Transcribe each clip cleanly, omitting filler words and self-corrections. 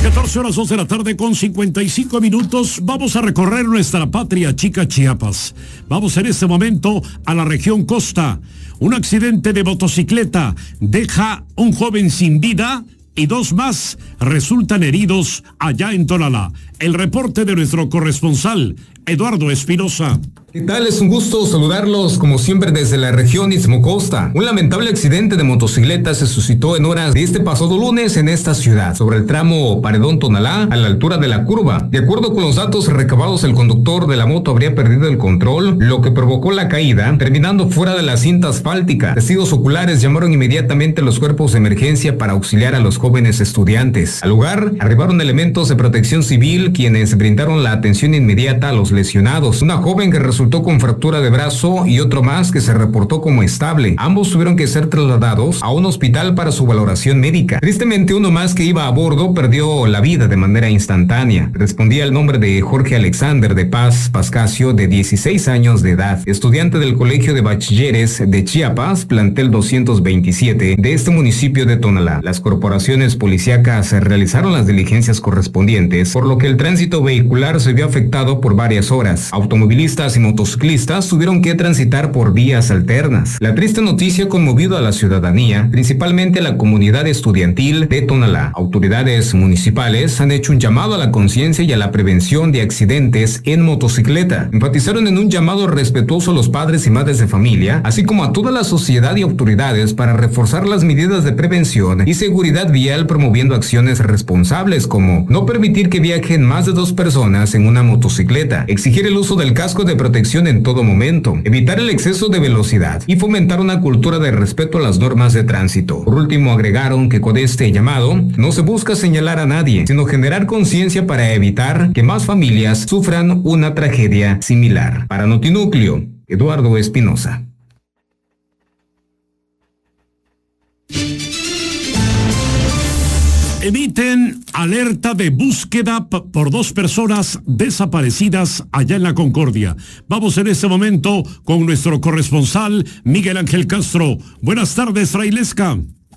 14 horas 2 de la tarde con 55 minutos. Vamos a recorrer nuestra patria chica Chiapas. Vamos en este momento a la región costa. Un accidente de motocicleta deja un joven sin vida y dos más resultan heridos allá en Tonalá. El reporte de nuestro corresponsal, Eduardo Espinosa. ¿Qué tal? Es un gusto saludarlos como siempre desde la región Istmo Costa. Un lamentable accidente de motocicleta se suscitó en horas de este pasado lunes en esta ciudad, sobre el tramo Paredón-Tonalá, a la altura de la curva. De acuerdo con los datos recabados, el conductor de la moto habría perdido el control, lo que provocó la caída, terminando fuera de la cinta asfáltica. Testigos oculares llamaron inmediatamente a los cuerpos de emergencia para auxiliar a los jóvenes estudiantes. Al lugar arribaron elementos de protección civil, quienes brindaron la atención inmediata a los lesionados. Una joven que resultó con fractura de brazo y otro más que se reportó como estable. Ambos tuvieron que ser trasladados a un hospital para su valoración médica. Tristemente, uno más que iba a bordo perdió la vida de manera instantánea. Respondía el nombre de Jorge Alexander de Paz Pascasio, de 16 años de edad, estudiante del Colegio de Bachilleres de Chiapas, plantel 227 de este municipio de Tonalá. Las corporaciones policíacas realizaron las diligencias correspondientes, por lo que el tránsito vehicular se vio afectado por varias horas. Automovilistas y motociclistas tuvieron que transitar por vías alternas. La triste noticia ha conmovido a la ciudadanía, principalmente a la comunidad estudiantil de Tonalá. Autoridades municipales han hecho un llamado a la conciencia y a la prevención de accidentes en motocicleta. Enfatizaron en un llamado respetuoso a los padres y madres de familia, así como a toda la sociedad y autoridades para reforzar las medidas de prevención y seguridad vial, promoviendo acciones responsables como no permitir que viajen más de 2 personas en una motocicleta, exigir el uso del casco de protección en todo momento, evitar el exceso de velocidad y fomentar una cultura de respeto a las normas de tránsito. Por último, agregaron que con este llamado no se busca señalar a nadie, sino generar conciencia para evitar que más familias sufran una tragedia similar. Para Notinúcleo, Eduardo Espinosa. Emiten alerta de búsqueda por 2 personas desaparecidas allá en la Concordia. Vamos en este momento con nuestro corresponsal Miguel Ángel Castro. Buenas tardes, Frailesca.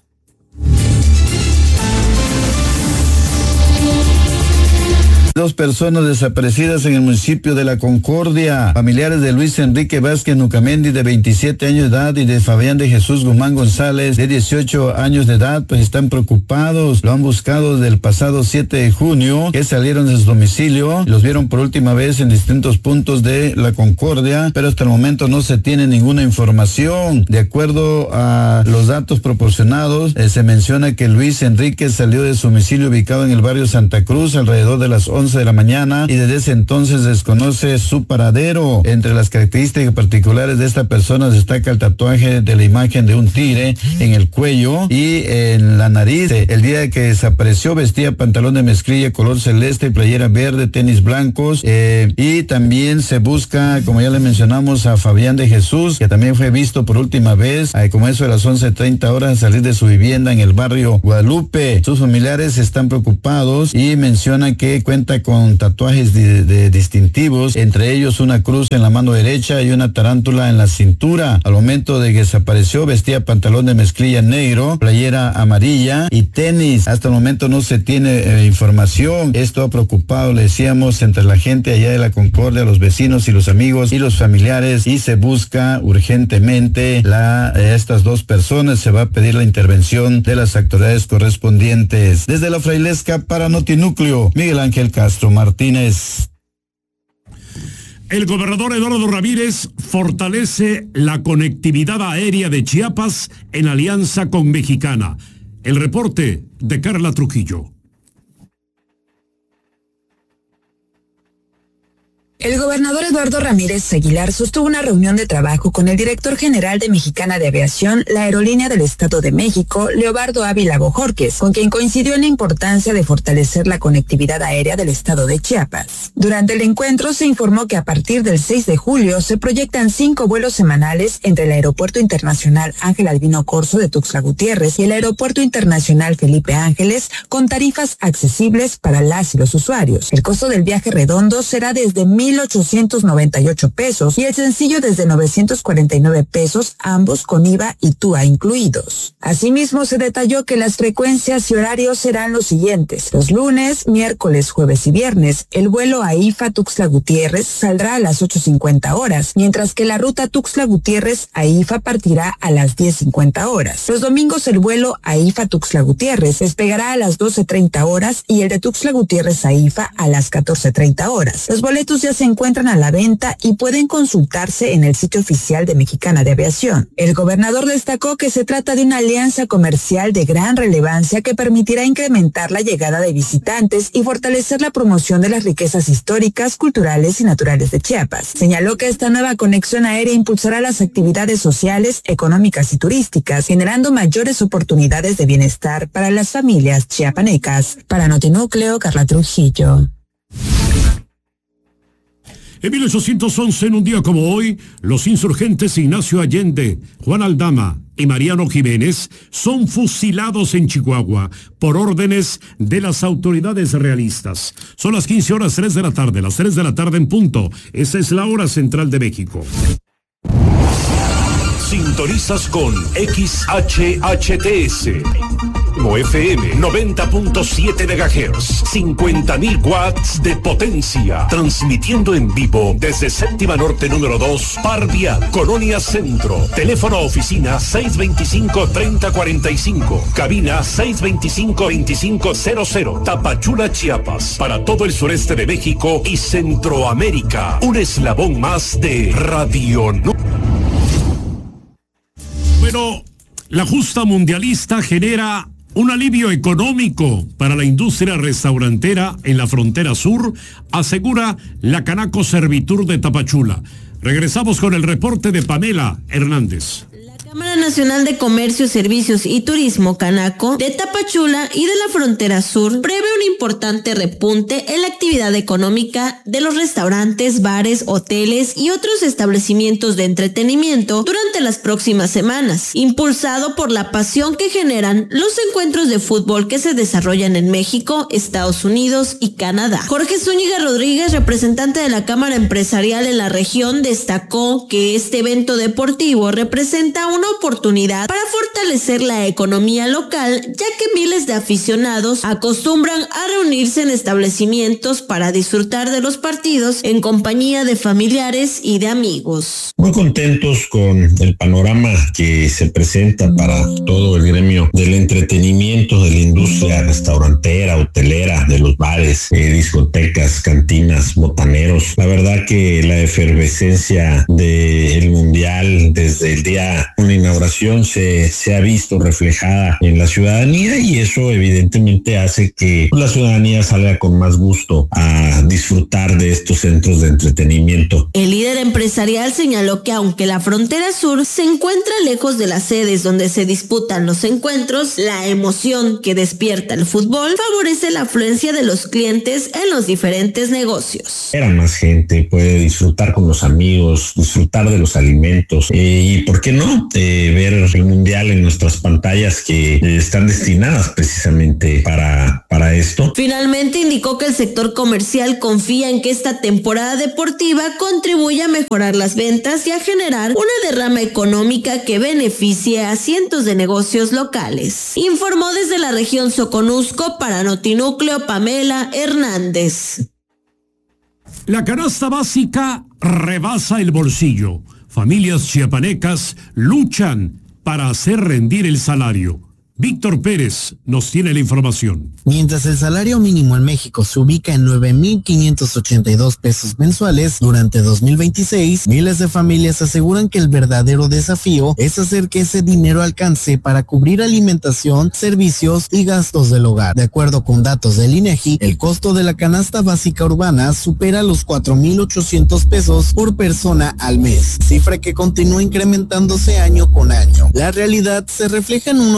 2 personas desaparecidas en el municipio de La Concordia. Familiares de Luis Enrique Vázquez Nucamendi, de 27 años de edad, y de Fabián de Jesús Guzmán González, de 18 años de edad, pues están preocupados. Lo han buscado desde el pasado 7 de junio, que salieron de su domicilio. Los vieron por última vez en distintos puntos de La Concordia, pero hasta el momento no se tiene ninguna información. De acuerdo a los datos proporcionados, se menciona que Luis Enrique salió de su domicilio ubicado en el barrio Santa Cruz alrededor de las 11 de la mañana y desde ese entonces desconoce su paradero. Entre las características particulares de esta persona destaca el tatuaje de la imagen de un tigre en el cuello y en la nariz. El día que desapareció vestía pantalón de mezclilla color celeste, playera verde, tenis blancos, y también se busca, como ya le mencionamos, a Fabián de Jesús, que también fue visto por última vez como eso de las 11:30 horas salir de su vivienda en el barrio Guadalupe. Sus familiares están preocupados y mencionan que cuenta con tatuajes de distintivos, entre ellos una cruz en la mano derecha y una tarántula en la cintura. Al momento de que desapareció vestía pantalón de mezclilla negro, playera amarilla y tenis. Hasta el momento no se tiene información. Esto ha preocupado, le decíamos, entre la gente allá de La Concordia, los vecinos y los amigos y los familiares, y se busca urgentemente estas 2 personas. Se va a pedir la intervención de las autoridades correspondientes. Desde La Frailesca para Notinúcleo, Miguel Ángel Castro Martínez. El gobernador Eduardo Ramírez fortalece la conectividad aérea de Chiapas en alianza con Mexicana. El reporte de Carla Trujillo. El gobernador Eduardo Ramírez Aguilar sostuvo una reunión de trabajo con el director general de Mexicana de Aviación, la aerolínea del Estado de México, Leobardo Ávila Bojorquez, con quien coincidió en la importancia de fortalecer la conectividad aérea del estado de Chiapas. Durante el encuentro se informó que a partir del 6 de julio se proyectan 5 vuelos semanales entre el Aeropuerto Internacional Ángel Albino Corzo de Tuxtla Gutiérrez y el Aeropuerto Internacional Felipe Ángeles, con tarifas accesibles para las y los usuarios. El costo del viaje redondo será desde 1,000 1,898 pesos y el sencillo desde 949 pesos, ambos con IVA y TUA incluidos. Asimismo, se detalló que las frecuencias y horarios serán los siguientes. Los lunes, miércoles, jueves y viernes, el vuelo AIFA-Tuxtla Gutiérrez saldrá a las 8:50 horas, mientras que la ruta Tuxtla Gutiérrez-AIFA partirá a las 10:50 horas. Los domingos, el vuelo AIFA-Tuxtla Gutiérrez despegará a las 12:30 horas y el de Tuxtla Gutiérrez-AIFA a las 14:30 horas. Los boletos ya se encuentran a la venta y pueden consultarse en el sitio oficial de Mexicana de Aviación. El gobernador destacó que se trata de una alianza comercial de gran relevancia que permitirá incrementar la llegada de visitantes y fortalecer la promoción de las riquezas históricas, culturales y naturales de Chiapas. Señaló que esta nueva conexión aérea impulsará las actividades sociales, económicas y turísticas, generando mayores oportunidades de bienestar para las familias chiapanecas. Para Notinúcleo, Carla Trujillo. En 1811, en un día como hoy, los insurgentes Ignacio Allende, Juan Aldama y Mariano Jiménez son fusilados en Chihuahua por órdenes de las autoridades realistas. Son las 15:03 de la tarde, las 3 de la tarde en punto. Esa es la hora central de México. Sintonizas con XHHTS. FM 90.7 MHz, 50.000 watts de potencia, transmitiendo en vivo desde Séptima Norte número 2, Par Vial, Colonia Centro. Teléfono oficina 625-3045, cabina 625-2500, Tapachula, Chiapas, para todo el sureste de México y Centroamérica. Un eslabón más de Radio Bueno, la justa mundialista genera un alivio económico para la industria restaurantera en la frontera sur, asegura la Canaco Servitur de Tapachula. Regresamos con el reporte de Pamela Hernández. Cámara Nacional de Comercio, Servicios y Turismo, Canaco, de Tapachula y de la frontera sur, prevé un importante repunte en la actividad económica de los restaurantes, bares, hoteles y otros establecimientos de entretenimiento durante las próximas semanas, impulsado por la pasión que generan los encuentros de fútbol que se desarrollan en México, Estados Unidos y Canadá. Jorge Zúñiga Rodríguez, representante de la Cámara Empresarial en la región, destacó que este evento deportivo representa una oportunidad para fortalecer la economía local, ya que miles de aficionados acostumbran a reunirse en establecimientos para disfrutar de los partidos en compañía de familiares y de amigos. Muy contentos con el panorama que se presenta para todo el gremio del entretenimiento, de la industria restaurantera, hotelera, de los bares, discotecas, cantinas, botaneros. La verdad que la efervescencia del mundial desde el día una inauguración se ha visto reflejada en la ciudadanía, y eso evidentemente hace que la ciudadanía salga con más gusto a disfrutar de estos centros de entretenimiento. El líder empresarial señaló que aunque la frontera sur se encuentra lejos de las sedes donde se disputan los encuentros, la emoción que despierta el fútbol favorece la afluencia de los clientes en los diferentes negocios. Era más gente, puede disfrutar con los amigos, disfrutar de los alimentos, y ¿por qué no? Ver el mundial en nuestras pantallas que están destinadas precisamente para esto. Finalmente indicó que el sector comercial confía en que esta temporada deportiva contribuya a mejorar las ventas y a generar una derrama económica que beneficie a cientos de negocios locales. Informó desde la región Soconusco para Notinúcleo Pamela Hernández. La canasta básica rebasa el bolsillo. Familias chiapanecas luchan para hacer rendir el salario. Víctor Pérez nos tiene la información. Mientras el salario mínimo en México se ubica en 9,582 pesos mensuales durante 2026, miles de familias aseguran que el verdadero desafío es hacer que ese dinero alcance para cubrir alimentación, servicios y gastos del hogar. De acuerdo con datos del INEGI, el costo de la canasta básica urbana supera los 4,800 pesos por persona al mes, cifra que continúa incrementándose año con año. La realidad se refleja en uno de los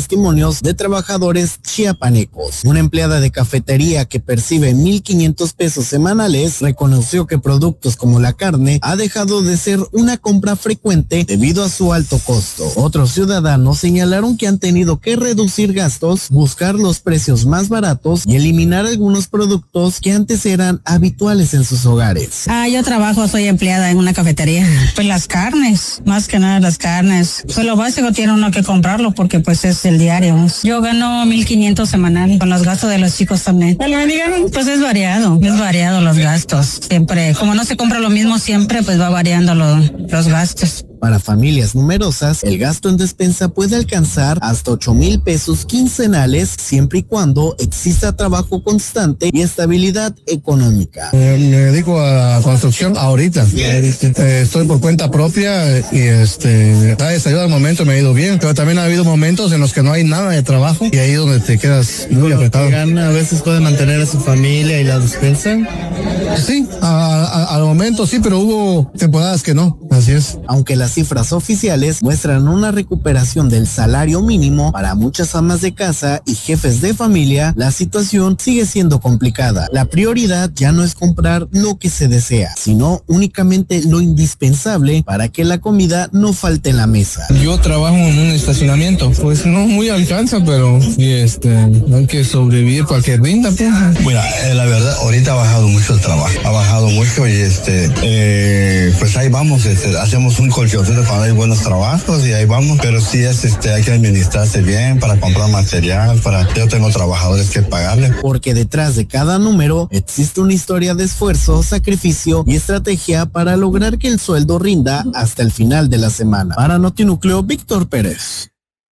testimonios de trabajadores chiapanecos. Una empleada de cafetería que percibe 1,500 pesos semanales reconoció que productos como la carne ha dejado de ser una compra frecuente debido a su alto costo. Otros ciudadanos señalaron que han tenido que reducir gastos, buscar los precios más baratos y eliminar algunos productos que antes eran habituales en sus hogares. Yo trabajo, soy empleada en una cafetería. Pues las carnes, más que nada las carnes. Pues lo básico tiene uno que comprarlo porque pues es el diario. Yo gano 1,500 semanal con los gastos de los chicos también. Pues es variado los gastos. Siempre, como no se compra lo mismo siempre, pues va variando los gastos. Para familias numerosas, el gasto en despensa puede alcanzar hasta 8,000 pesos quincenales siempre y cuando exista trabajo constante y estabilidad económica. Me dedico a construcción ahorita. Estoy por cuenta propia y gracias a Dios al momento me ha ido bien, pero también ha habido momentos en los que no hay nada de trabajo y ahí es donde te quedas muy apretado. ¿Gana a veces puede mantener a su familia y la despensa? Sí, al momento sí, pero hubo temporadas que no, así es. Aunque las cifras oficiales muestran una recuperación del salario mínimo para muchas amas de casa y jefes de familia, la situación sigue siendo complicada. La prioridad ya no es comprar lo que se desea, sino únicamente lo indispensable para que la comida no falte en la mesa. Yo trabajo en un estacionamiento, pues no muy alcanza, pero hay que sobrevivir cualquier rinda. Bueno, la verdad, ahorita ha bajado mucho el trabajo, ha bajado mucho y pues ahí vamos, hacemos un colchón cuando hay buenos trabajos y ahí vamos, pero sí hay que administrarse bien para comprar material, yo tengo trabajadores que pagarle. Porque detrás de cada número existe una historia de esfuerzo, sacrificio y estrategia para lograr que el sueldo rinda hasta el final de la semana. Para Notinúcleo, Víctor Pérez.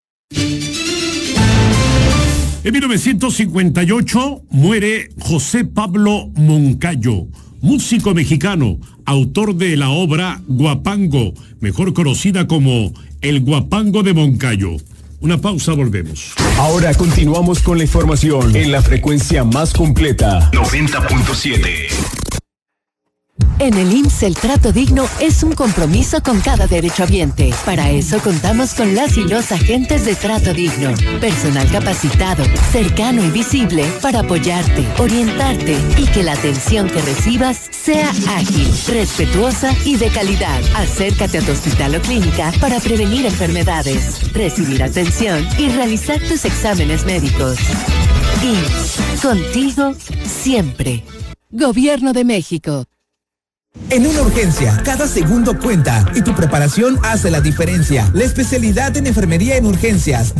En 1958 muere José Pablo Moncayo, músico mexicano, autor de la obra Guapango, mejor conocida como El Guapango de Moncayo. Una pausa, volvemos. Ahora continuamos con la información en la frecuencia más completa. 90.7. En el IMSS el trato digno es un compromiso con cada derechohabiente. Para eso contamos con las y los agentes de trato digno. Personal capacitado, cercano y visible para apoyarte, orientarte y que la atención que recibas sea ágil, respetuosa y de calidad. Acércate a tu hospital o clínica para prevenir enfermedades, recibir atención y realizar tus exámenes médicos. IMSS, contigo siempre. Gobierno de México. En una urgencia, cada segundo cuenta y tu preparación hace la diferencia. La especialidad en enfermería en urgencias